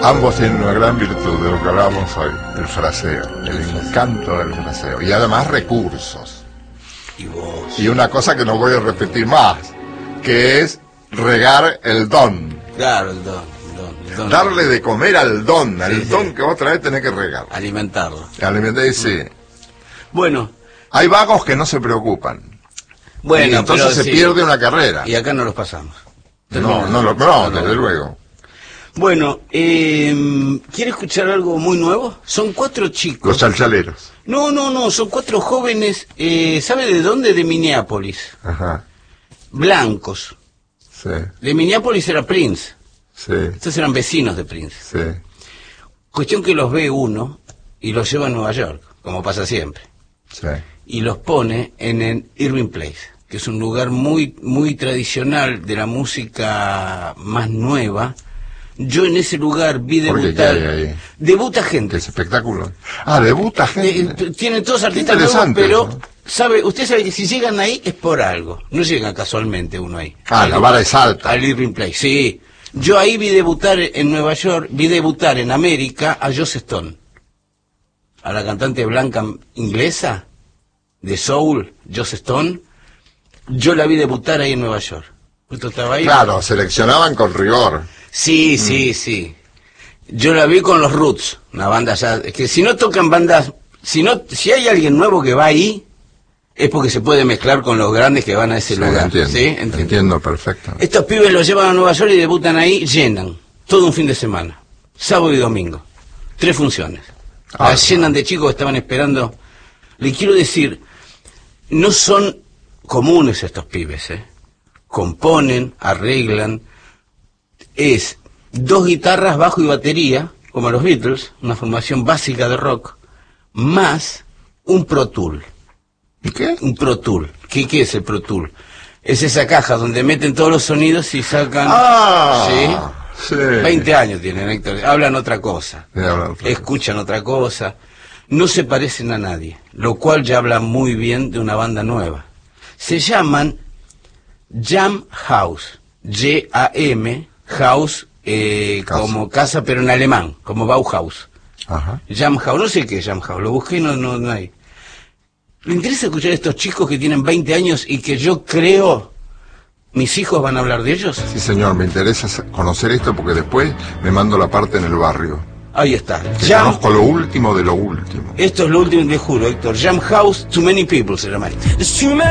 Ambos tienen una gran virtud de lo que hablábamos hoy, el fraseo, el encanto del fraseo, y además recursos. Y una cosa que no voy a repetir más, que es regar el don. Claro, el don. Darle de comer al don, don que otra vez tenés que regar. Alimentarlo. Alimentar, sí. Bueno. Hay vagos que no se preocupan. Bueno, y entonces se pierde una carrera. Y acá no los pasamos. No, desde luego. Bueno, ¿quiere escuchar algo muy nuevo? Son 4 chicos. Los chalchaleros. No, son 4 jóvenes, ¿sabe de dónde? De Minneapolis. Ajá. Blancos. Sí. De Minneapolis era Prince. Sí. Estos eran vecinos de Prince. Sí. Cuestión que los ve uno y los lleva a Nueva York, como pasa siempre. Sí. Y los pone en el Irving Place, que es un lugar muy, muy tradicional de la música más nueva. Yo en ese lugar vi debutar... ¿Qué hay ahí? Debuta gente. ¿Qué espectáculo? Debuta gente. Tienen todos artistas nuevos, pero... Usted sabe que si llegan ahí es por algo. No llegan casualmente uno ahí. La vara es alta. Al Irving Place, sí. Yo ahí vi debutar en Nueva York, vi debutar en América a Joss Stone. A la cantante blanca inglesa de soul, Joss Stone. Yo la vi debutar ahí en Nueva York. ¿Usted estaba ahí? Claro, seleccionaban con rigor. Sí. Yo la vi con los Roots, una banda ya... Es que si no tocan bandas... Si hay alguien nuevo que va ahí, es porque se puede mezclar con los grandes que van a ese lugar. Entiendo perfecto. Estos pibes los llevan a Nueva York y debutan ahí, llenan. Todo un fin de semana. Sábado y domingo. 3 funciones. Las llenan de chicos que estaban esperando. Le quiero decir, no son comunes estos pibes, componen, arreglan, es 2 guitarras, bajo y batería, como los Beatles, una formación básica de rock, más un Pro Tool. ¿Qué? Un Pro Tool. ¿Qué es el Pro Tool? Es esa caja donde meten todos los sonidos y sacan... ¿sí? 20 años tienen, Héctor. Hablan otra cosa. Escuchan otra cosa. No se parecen a nadie, lo cual ya habla muy bien de una banda nueva. Se llaman Jam House, J-A-M, House, como casa, pero en alemán, como Bauhaus. Ajá. Jam House, no sé qué es Jam House, lo busqué y no hay. ¿Le interesa escuchar a estos chicos que tienen 20 años y que yo creo mis hijos van a hablar de ellos? Sí, señor, me interesa conocer esto porque después me mando la parte en el barrio. Ahí está. Conozco lo último de lo último. Esto es lo último, le juro, Héctor. Jam House, Too Many People se llama.